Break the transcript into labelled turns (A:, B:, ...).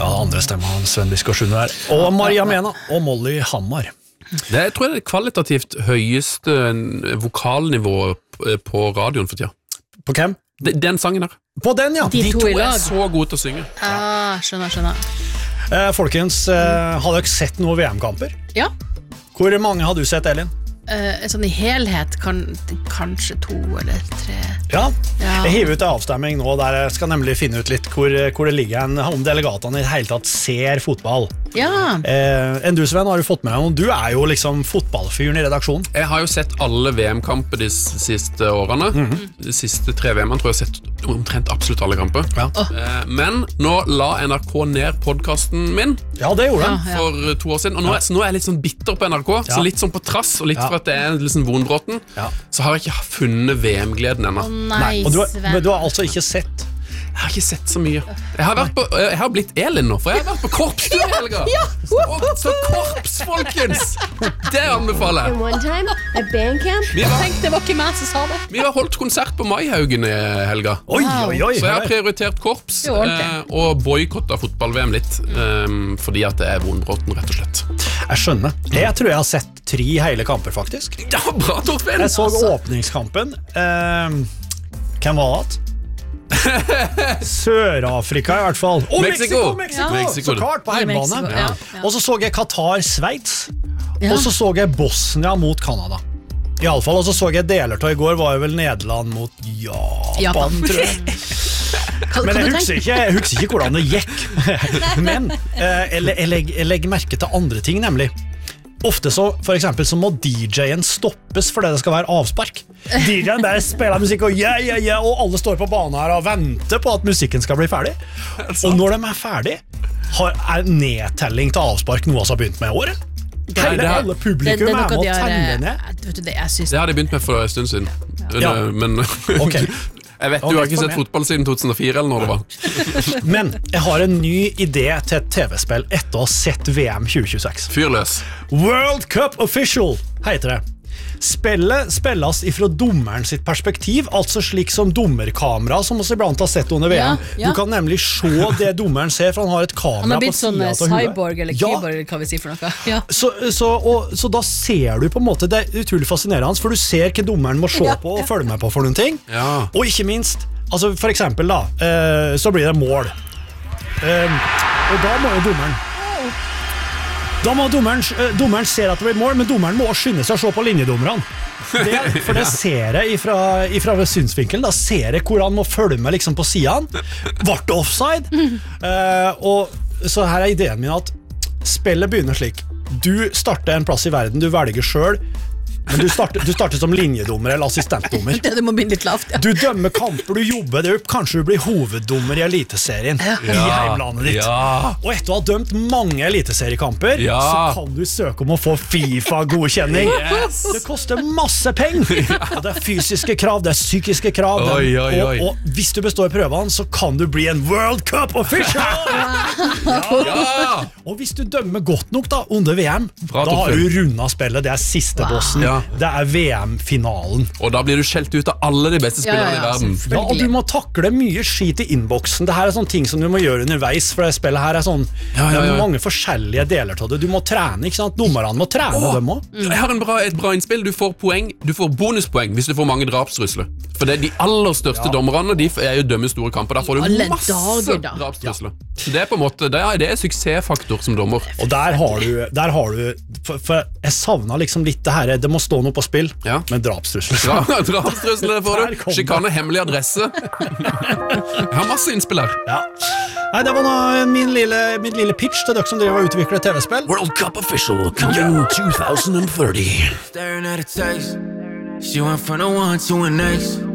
A: andre stemmen, Sven Biskår Sunde der. Og Maria Mena og Molly Hammar.
B: Jeg tror det kvalitativt høyeste vokalnivå på radioen for tida.
A: På hvem?
B: Den sangen der.
A: På den, ja.
C: De to i lag.
B: Så gode til å synge.
C: Skjønner.
A: Folkens, har dere sett noen VM-kamper?
C: Ja.
A: Hvor mange har du sett, Elin?
C: Sånn i helhet kanskje 2 eller 3.
A: Ja, jeg hiver ut en avstemming nå der jeg skal nemlig finne ut litt hvor det ligger om delegatene i det hele tatt ser fotball.
C: Ja.
A: Enn du, Sven, har du fått med deg noen? Du er jo liksom fotballfyren i redaksjonen.
B: Jeg har jo sett alle VM-kamper de siste årene. De siste 3 VM-ene tror jeg har sett omtrent absolutt alle kamper.
A: Ja.
B: Men nå la NRK ned podcasten min
A: Ja, det gjorde han.
B: for 2 år siden. Og nå er jeg litt sånn bitter på NRK, så litt sånn på trass, og litt for at det er litt sånn vonbrotten, så har jeg ikke funnet VM-gleden ennå.
C: Nei,
A: Og du har altså ikke sett.
B: Jeg har ikke sett så mye. Jeg har blitt Elin nå, for jeg har vært på korpstur i helga. Så korps, folkens! Det anbefaler jeg.
D: And one time at band camp,
C: Tenk, det var ikke meg som sa det.
B: Vi har holdt konsert på Maihaugen i helga.
A: Oi.
B: Så jeg har prioritert korps og boykottet fotball-VM litt, fordi at det er vonbrotten, rett og slett.
A: Jeg skjønner. Jeg tror jeg har sett 3 hele kamper, faktisk.
B: Ja, bra, Torfinn!
A: Jeg så åpningskampen. Hvem var det? Sør-Afrika i hvert fall.
B: Mexico!
A: Så klart, på hjemmebane.
C: Mexico,
A: Og så jeg Qatar, Sveits. Og så jeg Bosnia mot Kanada. I alle fall, og så jeg deler til i går, var jo vel Nederland mot Japan, tror jeg. Men jeg husker ikke hvordan det gikk. Men jeg legger merke til andre ting, nemlig. Ofte så, for eksempel, så må DJ-en stoppes fordi det skal være avspark. DJ-en der spiller musikk, og og alle står på banen her og venter på at musikken skal bli ferdig. Og når de er ferdig, er nedtelling til avspark noe som har begynt med i året? Alle publikum er med å telle ned.
B: Det har de begynt med for en stund siden. Men jeg vet, du har ikke sett fotball siden 2004 eller når det var.
A: Men jeg har en ny idé til et TV-spill etter å ha sett VM 2026.
B: Fyrløs.
A: World Cup Official heter det. Spillet spilles ifra dommeren sitt perspektiv, altså slik som dommerkamera som vi iblant har sett under VM. Du kan nemlig se det dommeren ser, for han har et kamera på siden av hodet.
C: Han har blitt sånn cyborg eller keyboard, eller hva vi sier for noe.
A: Så da ser du på en måte, det er utrolig fascinerende, for du ser hva dommeren må se på og følge med på for noen ting. Og ikke minst, altså for eksempel da, så blir det mål. Og da må jo dommeren ser at det blir mål, men dommeren må også skynde seg å se på linjedommerne. For det ser jeg ifra synsvinkelen. Da ser jeg hvor han må følge med liksom på siden. Vart offside. Og så her er ideen min at spillet begynner slik. Du starter en plass i verden, du velger selv. Men du starter som linjedommer eller assistentdommer.
C: Det må begynne litt lavt,
A: Du dømmer kamper, du jobber det opp. Kanskje du blir hoveddommer i eliteserien i heimlandet ditt. Og etter å ha dømt mange eliteseriekamper, så kan du søke om å få FIFA-godkjenning. Det koster masse penger. Og det er fysiske krav, det er psykiske krav. Og hvis du består prøvene, så kan du bli en World Cup official. Og hvis du dømmer godt nok da, under VM, da har du rundet spillet. Det er siste bossen. Det er VM-finalen.
B: Og da blir du skjelt ut av alle de beste spillerne i verden.
A: Og du må takle mye skit i innboksen. Det her er sånne ting som du må gjøre underveis, for det spillet her er sånn, det er mange forskjellige deler til det. Du må trene, ikke sant? Dommerne må trene dem også.
B: Jeg har et bra innspill. Du får poeng, du får bonuspoeng hvis du får mange drapstrusler. For det er de aller største dommerne, de er jo dømme store kamper. Da får du masse drapstrusler. Så det er på en måte, det er suksessfaktor som dommer.
A: Og der har du for jeg savner liksom litt det her, det må stå noe på spill, men drapstrusler.
B: Drapstrusler får du. Skikane, hemmelig adresse. Jeg har masse innspill her.
A: Nei, det var nå min lille pitch til dere som driver og utvikler TV-spill.
B: World Cup Official coming 2030.
E: Staring at a text. She went from the one to an next.